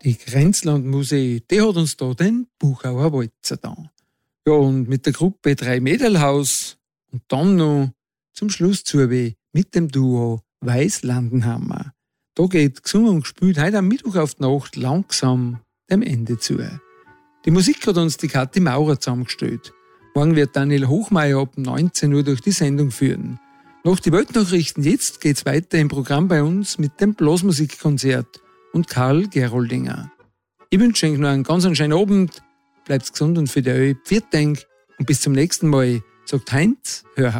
Die Grenzlandmusik, die hat uns da den Buchauer Walzer da. Ja, und mit der Gruppe 3 Mädelhaus und dann noch zum Schluss mit dem Duo Weiß-Landenhammer. Da geht gesungen und gespielt heute am Mittwoch auf die Nacht langsam dem Ende zu. Die Musik hat uns die Kathi Maurer zusammengestellt. Morgen wird Daniel Hochmeier ab 19 Uhr durch die Sendung führen. Nach die Weltnachrichten jetzt geht's weiter im Programm bei uns mit dem Blasmusikkonzert und Karl Geroldinger. Ich wünsche euch noch einen ganz schönen Abend, bleibt gesund und fidel, pfiat denk und bis zum nächsten Mal, sagt Heinz Hörhaus.